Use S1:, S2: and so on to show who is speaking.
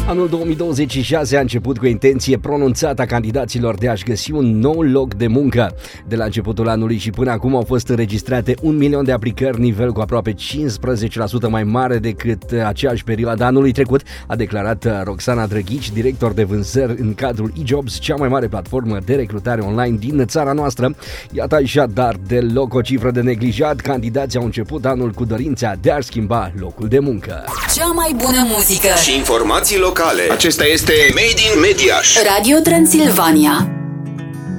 S1: Anul 2026 a început cu o intenție pronunțată a candidaților de a-și găsi un nou loc de muncă. De la începutul anului și până acum au fost înregistrate 1 milion de aplicări, nivel cu aproape 15% mai mare decât aceeași perioadă anului trecut, a declarat Roxana Drăghici, director de vânzări în cadrul eJobs, cea mai mare platformă de recrutare online din țara noastră. Iată așadar deloc o cifră de neglijat, candidații au început anul cu dorința de a schimba locul de muncă.
S2: Cea mai bună muzică
S3: și informații locale. Acesta este Made in Mediaș.
S2: Radio Transilvania.